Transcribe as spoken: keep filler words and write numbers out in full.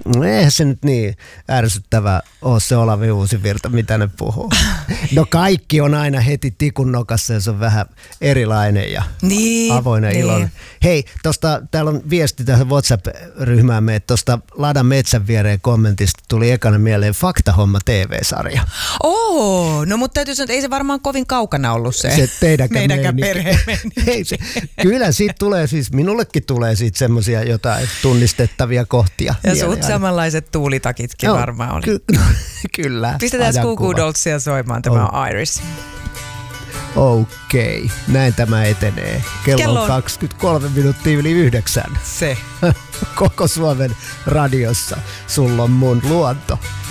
eihän se nyt niin ärsyttävä ole se Olavi Uusivirta, mitä ne puhuu. No kaikki on aina heti tikun nokassa ja se on vähän erilainen ja niin, avoinen niin. iloinen. Hei, tosta, täällä on viesti tähän WhatsApp-ryhmäämme, että tuosta Ladan metsän viereen kommentista tuli ekana mieleen Faktahomma T V-sarja. Oo, no mutta täytyy sanoa, että ei se varmaan kovin kaukana ollut se, se teidänkään meidänkään perhe. Ei se, kyllä siitä tulee siis, minullekin tulee siitä semmoisia jotain tunnistettavia kohtia. Ja suut samanlaiset tuulitakitkin no, varmaan oli. Ky- kyllä. Pistetään Goo Goo Dollsia soimaan, tämä on Iris. Okei, okay. Näin tämä etenee. Kello, Kello on kaksikymmentäkolme minuuttia yli yhdeksän. Se. Koko Suomen radiossa. Sulla on mun luonto.